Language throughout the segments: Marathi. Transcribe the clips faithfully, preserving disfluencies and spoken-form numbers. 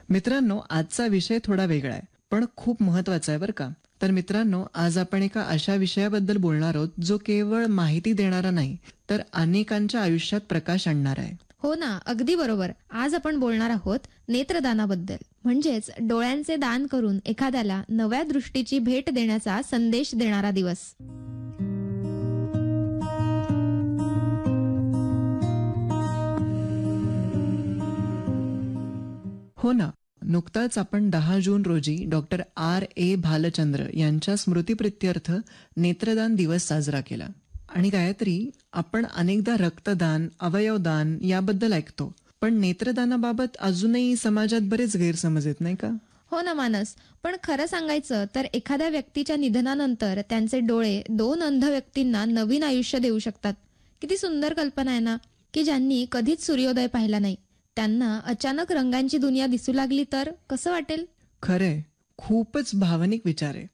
मित्रांनो, आजचा विषय थोडा वेगळा आहे, पण खूप महत्वाचा आहे बरं का. तर मित्रांनो, आज आपण एका अशा विषयाबद्दल बोलणार आहोत, जो केवळ माहिती देणारा नाही, तर अनेकांच्या आयुष्यात प्रकाश आणणारा आहे. हो ना, अगदी बरोबर. आज आपण बोलणार आहोत नेत्रदानाबद्दल, म्हणजेच डोळ्यांचे दान करून एखाद्याला नव्या दृष्टीची भेट देण्याचा संदेश देणारा दिवस. हो ना, नुकताच आपण दहा जून रोजी डॉक्टर आर ए भालचंद्र यांच्या स्मृतिप्रित्यर्थ नेत्रदान दिवस साजरा केला. आणि गायत्री, आपण अनेकदा रक्तदान, अवयवदान याबद्दल ऐकतो, पण नेत्रदानाबाबत अजूनही समाजात बरेच गैरसमज आहेत, नाही का? हो ना मानस, पण खरं सांगायचं तर एखाद्या व्यक्तीच्या निधनानंतर त्यांचे डोळे दोन अंध व्यक्तींना नवीन आयुष्य देऊ शकतात. किती सुंदर कल्पना आहे ना, की ज्यांनी कधीच सूर्योदय पाहिला नाही, त्यांना अचानक रंगांची दुनिया दिसू लागली तर कसं वाटेल? खरंय, खूपच भावनिक विचार आहे.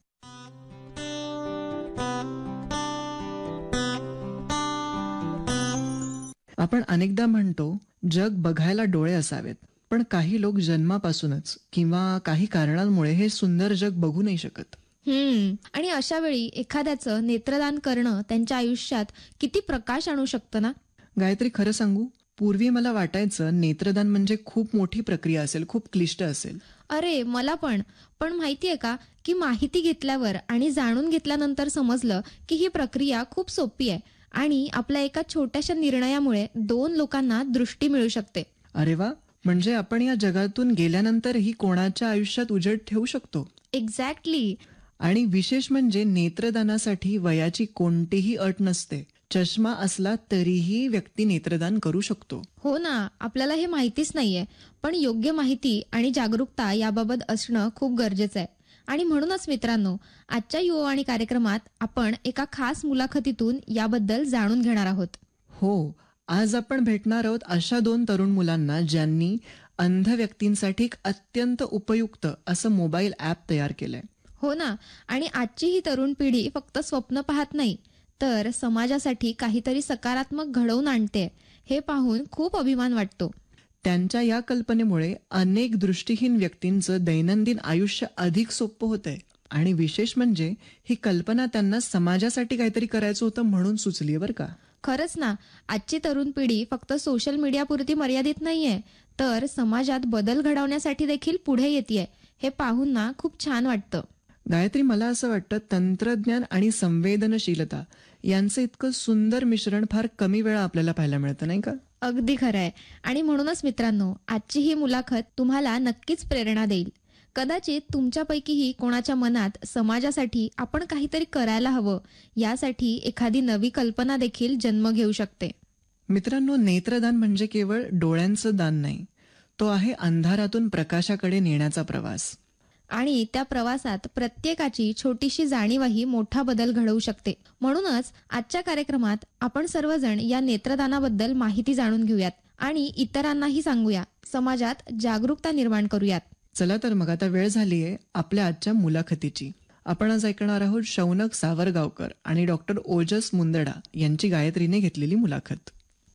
आपण अनेकदा म्हणतो, जग बघायला डोळे असावेत, पण काही लोक जन्मापासूनच किंवा काही कारणांमुळे हे सुंदर जग बघू नाही शकत. हम्म आणि अशा वेळी एखाद्याचं नेत्रदान करणं त्यांच्या आयुष्यात किती प्रकाश आणू शकतं ना. गायत्री, खरं सांगू, पूर्वी मला वाटायचं नेत्रदान म्हणजे खूप मोठी प्रक्रिया असेल, खूप क्लिष्ट असेल. अरे मला पण पण माहितीये का, की माहिती घेतल्यावर आणि जाणून घेतल्यानंतर समजलं की ही प्रक्रिया खूप सोपी आहे आणि आपल्या एका छोट्याशा निर्णयामुळे दोन लोकांना दृष्टी मिळू शकते. अरे वा, म्हणजे आपण या जगातून गेल्यानंतरही कोणाच्या आयुष्यात उजेड ठेवू शकतो. एक्झॅक्टली. आणि विशेष म्हणजे नेत्रदानासाठी वयाची कोणतीही अट नसते. चष्मा असला तरीही व्यक्ती नेत्रदान करू शकतो. हो ना, आपल्याला हे माहितीच नाहीये, पण योग्य माहिती आणि जागरूकता याबाबत असणं खूप गरजेचं आहे. आणि म्हणूनच मित्रांनो, आजच्या युवावाणी कार्यक्रमात आपण एका खास मुलाखतीतून याबद्दल जाणून घेणार आहोत. हो, आज आपण भेटणार आहोत अशा दोन तरुण मुलांना ज्यांनी अंध व्यक्तींसाठी एक अत्यंत उपयुक्त असं मोबाईल ॲप तयार केलंय. हो ना, आणि आजची ही तरुण पिढी फक्त स्वप्न पाहत नाही, तर समाजासाठी काहीतरी सकारात्मक घडवून आणते, हे पाहून खूप अभिमान वाटतो. त्यांच्या या कल्पनेमुळे अनेक दृष्टीहीन व्यक्तींचं दैनंदिन आयुष्य अधिक सोपं होतंय. आणि विशेष म्हणजे ही कल्पना त्यांना समाजासाठी काहीतरी करायचं होतं म्हणून सुचली, बरं का. खरंच ना, आजची तरुण पिढी फक्त सोशल मीडियापुरती मर्यादित नाहीये, तर समाजात बदल घडवण्यासाठी देखील पुढे येतेय, हे पाहून ना खूप छान वाटतं. गायत्री, मला असं वाटतं तंत्रज्ञान आणि संवेदनशीलता यांचं इतकं सुंदर मिश्रण फार कमी वेळा आपल्याला पाहायला मिळतं, नाही का? अगदी खरंय. आणि म्हणूनच मित्रांनो, आजची ही मुलाखत तुम्हाला नक्कीच प्रेरणा देईल. कदाचित तुमच्यापैकीही कोणाच्या मनात समाजासाठी आपण काहीतरी करायला हवं यासाठी एखादी नवी कल्पना देखील जन्म घेऊ शकते. मित्रांनो, नेत्रदान म्हणजे केवळ डोळ्यांचं दान नाही, तो आहे अंधारातून प्रकाशाकडे नेण्याचा प्रवास. आणि त्या प्रवासात प्रत्येकाची छोटीशी जाणीवही मोठा बदल घडवू शकते. म्हणूनच आजच्या कार्यक्रमात आपण सर्वजण या नेत्रदानाबद्दल माहिती जाणून घेऊयात आणि इतरांनाही सांगूया, समाजात जागरूकता निर्माण करूयात. चला तर मग आता वेळ झालीये आपल्या आजच्या मुलाखतीची. आपण आज ऐकणार आहोत शौनक सावरगावकर आणि डॉक्टर ओजस मुंदडा यांची गायत्रीने घेतलेली मुलाखत.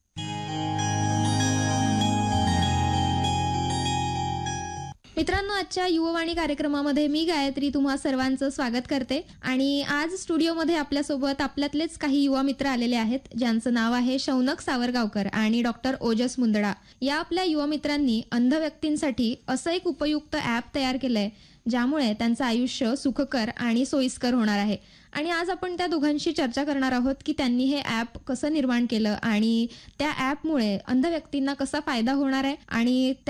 मित्रांनो, आजच्या युववाणी कार्यक्रमामध्ये मी गायत्री तुम्हा सर्वांचं स्वागत करते. आणि आज स्टुडिओमध्ये आपल्यासोबत आपल्यातलेच काही युवा मित्र आलेले आहेत, ज्यांचं नाव आहे शौनक सावरगावकर आणि डॉक्टर ओजस मुंदडा. या आपल्या युवा मित्रांनी अंध व्यक्तींसाठी असं एक उपयुक्त ॲप तयार केलंय, ज्यामुळे त्यांचं आयुष्य सुखकर आणि सोयीस्कर होणार आहे. आणि आज आपण त्या दोघांशी चर्चा करणार आहोत की त्यांनी हे ॲप कसं निर्माण केलं आणि त्या ॲपमुळे अंध व्यक्तींना कसा फायदा होणार आहे आणि